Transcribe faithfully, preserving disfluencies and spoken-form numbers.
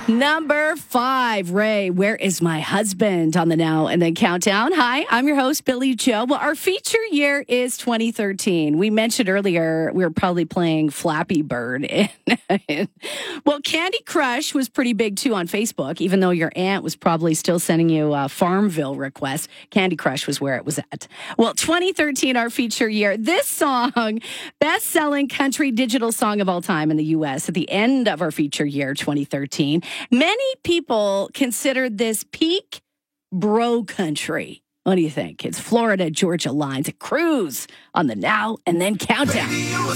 Number five, Ray, Where Is My Husband on the Now and Then Countdown. Hi, I'm your host, Billy Joe. Well, our feature year is twenty thirteen. We mentioned earlier we were probably playing Flappy Bird. Well, Candy Crush was pretty big, too, on Facebook, even though your aunt was probably still sending you a Farmville request. Candy Crush was where it was at. Well, twenty thirteen, our feature year. This song, best-selling country digital song of all time in the U S at the end of our feature year, twenty thirteen. Many people considered this peak bro country. What do you think? It's Florida Georgia Lines, a cruise on the Now and Then Countdown.